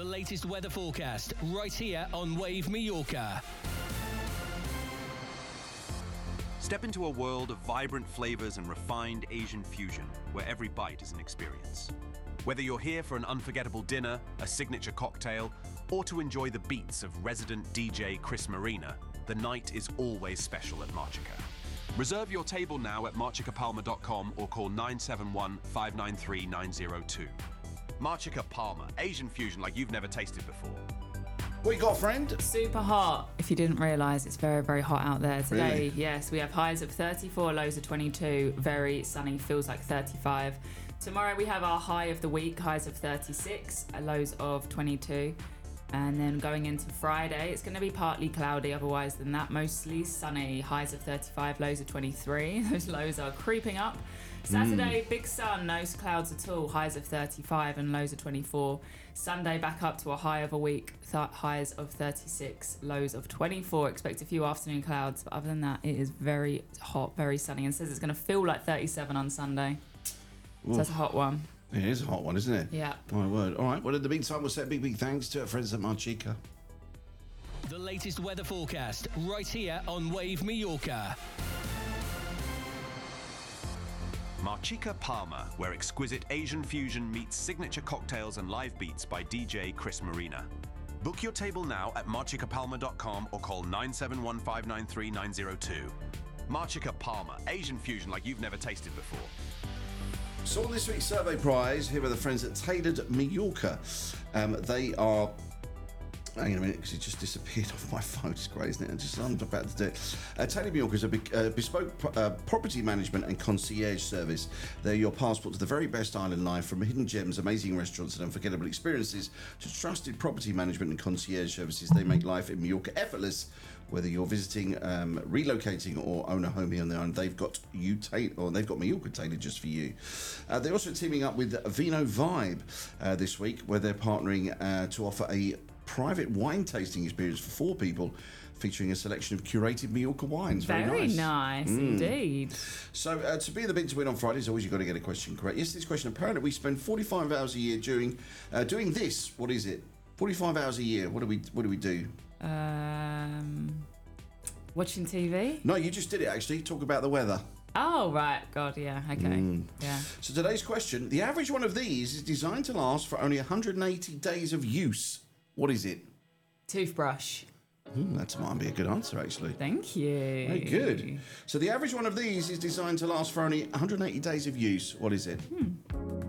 latest weather forecast right here on Wave Mallorca. Step into a world of vibrant flavors and refined Asian fusion, where every bite is an experience. Whether you're here for an unforgettable dinner, a signature cocktail, or to enjoy the beats of resident DJ Chris Marina, the night is always special at Marchica. Reserve your table now at marchicapalma.com or call 971 593 902. Marchica Palma, Asian fusion like you've never tasted before. What you got, friend? Super hot. If you didn't realise, it's very, very hot out there today. Really? Yes, we have highs of 34, lows of 22. Very sunny, feels like 35. Tomorrow we have our high of the week, highs of 36, lows of 22. And then going into Friday, it's going to be partly cloudy, otherwise than that, mostly sunny, highs of 35, lows of 23. Those lows are creeping up. Saturday, big sun, no clouds at all, highs of 35 and lows of 24. Sunday, back up to a high of a week, highs of 36, lows of 24. Expect a few afternoon clouds, but other than that, it is very hot, very sunny, and says it's going to feel like 37 on Sunday. So that's a hot one. It is a hot one, isn't it? Yeah. My word. All right, well, in the meantime, we'll say a big thanks to our friends at Marchica. The latest weather forecast right here on Wave Mallorca. Marchica Palma, where exquisite Asian fusion meets signature cocktails and live beats by DJ Chris Marina. Book your table now at marchicapalma.com or call 971 593 902. Marchica Palma, Asian fusion like you've never tasted before. So on this week's survey prize, here are the friends at Tailored Mallorca. They are... Hang on a minute, because it just disappeared off my phone. It's great, isn't it? I'm about to do it. Tailored Mallorca is a bespoke property management and concierge service. They're your passport to the very best island life, from hidden gems, amazing restaurants and unforgettable experiences to trusted property management and concierge services. They make life in Mallorca effortless. Whether you're visiting, relocating, or own a home here on the island, they've got Mallorca tailored just for you. They're also teaming up with Vino Vibe this week, where they're partnering to offer a private wine tasting experience for 4 people, featuring a selection of curated Mallorca wines. Very nice indeed. So to be in the bid to win on Friday, as always, you've got to get a question correct. Yesterday's question: apparently we spend 45 hours a year doing this. What is it? 45 hours a year. What do we do? Watching TV? No, you just did it actually. Talk about the weather. Oh, right. God, yeah. Okay. Yeah. So today's question: the average one of these is designed to last for only 180 days of use. What is it? Toothbrush. That might be a good answer, actually. Thank you. Very good. So the average one of these is designed to last for only 180 days of use. What is it?